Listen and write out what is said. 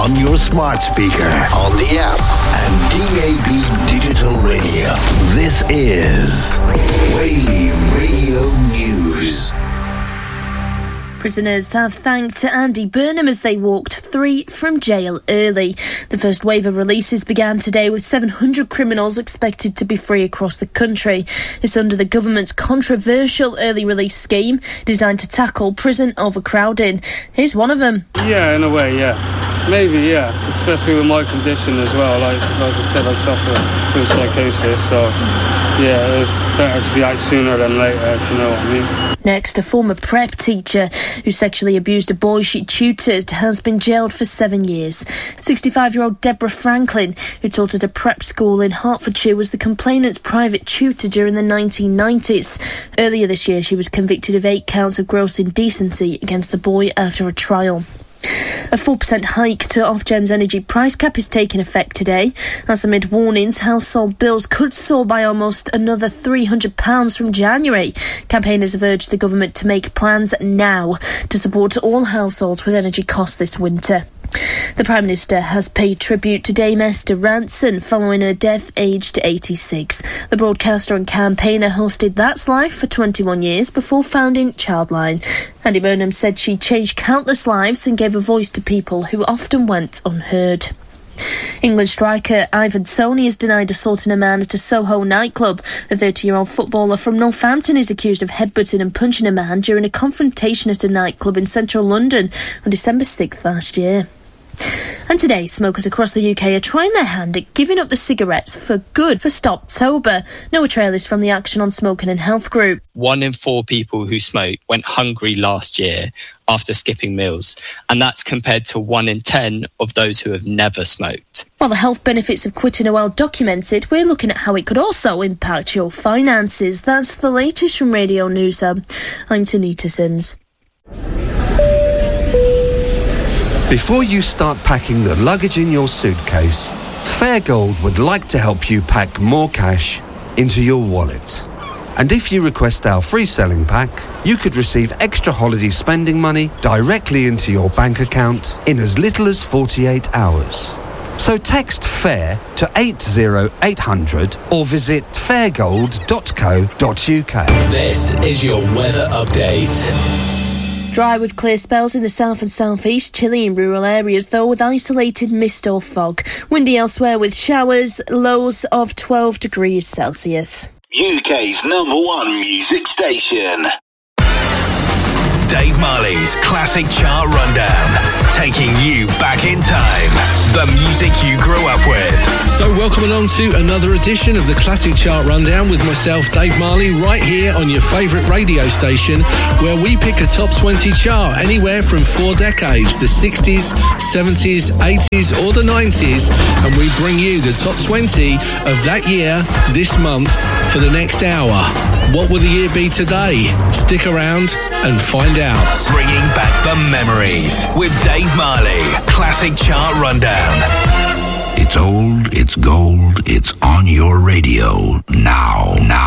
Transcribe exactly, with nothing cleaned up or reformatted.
on your smart speaker, on the app, and D A B Digital Radio. This is Wave Radio News. Prisoners have thanked Andy Burnham as they walked free from jail early. The first wave of releases began today with seven hundred criminals expected to be free across the country. It's under the government's controversial early release scheme designed to tackle prison overcrowding. Here's one of them. Yeah, in a way, yeah. Maybe, yeah. Especially with my condition as well. Like, like I said, I suffer with psychosis, so yeah, it's better to be out sooner than later, if you know what I mean. Next, a former prep teacher who sexually abused a boy she tutored has been jailed for seven years. sixty-five-year-old Deborah Franklin, who taught at a prep school in Hertfordshire, was the complainant's private tutor during the nineteen nineties. Earlier this year, she was convicted of eight counts of gross indecency against the boy after a trial. A four percent hike to Ofgem's energy price cap is taking effect today. That's amid warnings household bills could soar by almost another three hundred pounds from January. Campaigners have urged the government to make plans now to support all households with energy costs this winter. The Prime Minister has paid tribute to Dame Esther Ranson following her death aged eighty-six. The broadcaster and campaigner hosted That's Life for twenty-one years before founding Childline. Andy Burnham said she changed countless lives and gave a voice to people who often went unheard. England striker Ivan Toney has denied assaulting a man at a Soho nightclub. The thirty-year-old footballer from Northampton is accused of headbutting and punching a man during a confrontation at a nightclub in central London on December sixth last year. And today, smokers across the U K are trying their hand at giving up the cigarettes for good for Stoptober. Noah Trail is from the Action on Smoking and Health group. One in four people who smoke went hungry last year after skipping meals, and that's compared to one in ten of those who have never smoked. While the health benefits of quitting are well documented, we're looking at how it could also impact your finances. That's the latest from Radio News Hub. I'm Tanita Sims. Before you start packing the luggage in your suitcase, Fairgold would like to help you pack more cash into your wallet. And if you request our free selling pack, you could receive extra holiday spending money directly into your bank account in as little as forty-eight hours. So text FAIR to eight oh eight hundred or visit fairgold dot co dot uk. This is your weather update. Dry with clear spells in the south and southeast, chilly in rural areas though with isolated mist or fog. Windy elsewhere with showers, lows of twelve degrees Celsius. U K's number one music station. Dave Marley's Classic Chart Rundown, taking you back in time. The music you grew up with. So welcome along to another edition of the Classic Chart Rundown with myself, Dave Marley, right here on your favourite radio station, where we pick a top twenty chart anywhere from four decades, the sixties, seventies, eighties or the nineties, and we bring you the top twenty of that year this month for the next hour. What will the year be today? Stick around and find out. Bringing back the memories with Dave Marley. Classic Chart Rundown. It's old, it's gold, it's on your radio now, now.